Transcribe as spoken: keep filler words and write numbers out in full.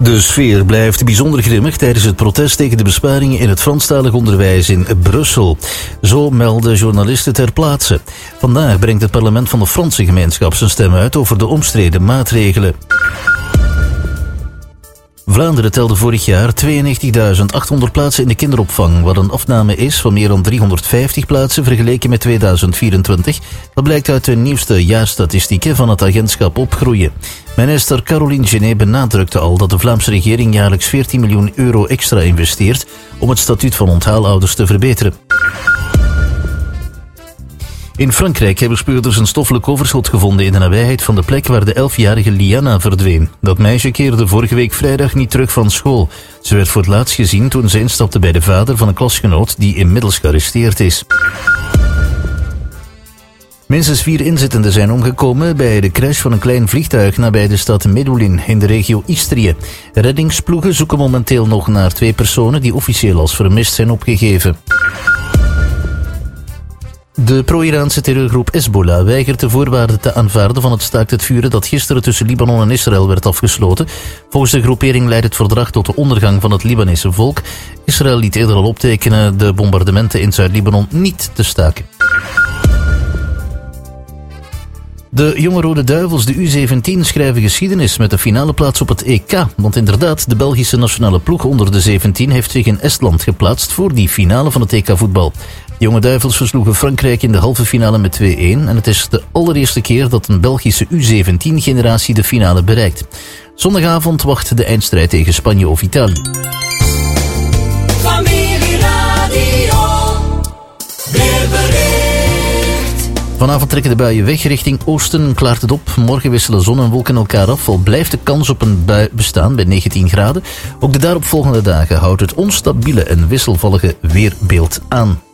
De sfeer blijft bijzonder grimmig tijdens het protest tegen de besparingen in het Franstalig onderwijs in Brussel. Zo melden journalisten ter plaatse. Vandaag brengt het parlement van de Franse gemeenschap zijn stem uit over de omstreden maatregelen. Vlaanderen telde vorig jaar tweeënnegentigduizend achthonderd plaatsen in de kinderopvang, wat een afname is van meer dan driehonderdvijftig plaatsen vergeleken met tweeduizend vierentwintig. Dat blijkt uit de nieuwste jaarstatistieken van het agentschap Opgroeien. Minister Caroline Genet benadrukte al dat de Vlaamse regering jaarlijks veertien miljoen euro extra investeert om het statuut van onthaalouders te verbeteren. In Frankrijk hebben speurders een stoffelijk overschot gevonden in de nabijheid van de plek waar de elfjarige Liana verdween. Dat meisje keerde vorige week vrijdag niet terug van school. Ze werd voor het laatst gezien toen ze instapte bij de vader van een klasgenoot die inmiddels gearresteerd is. Minstens vier inzittenden zijn omgekomen bij de crash van een klein vliegtuig nabij de stad Medulin in de regio Istrië. Reddingsploegen zoeken momenteel nog naar twee personen die officieel als vermist zijn opgegeven. De pro-Iraanse terreurgroep Hezbollah weigert de voorwaarden te aanvaarden van het staakt het vuren dat gisteren tussen Libanon en Israël werd afgesloten. Volgens de groepering leidt het verdrag tot de ondergang van het Libanese volk. Israël liet eerder al optekenen de bombardementen in Zuid-Libanon niet te staken. De jonge Rode Duivels, de U zeventien, schrijven geschiedenis met de finale plaats op het E K. Want inderdaad, de Belgische nationale ploeg onder de zeventien heeft zich in Estland geplaatst voor die finale van het E K-voetbal. De jonge Duivels versloegen Frankrijk in de halve finale met twee-een en het is de allereerste keer dat een Belgische U zeventien-generatie de finale bereikt. Zondagavond wacht de eindstrijd tegen Spanje of Italië. Vanavond trekken de buien weg richting oosten, klaart het op. Morgen wisselen zon en wolken elkaar af, al blijft de kans op een bui bestaan bij negentien graden. Ook de daaropvolgende dagen houdt het onstabiele en wisselvallige weerbeeld aan.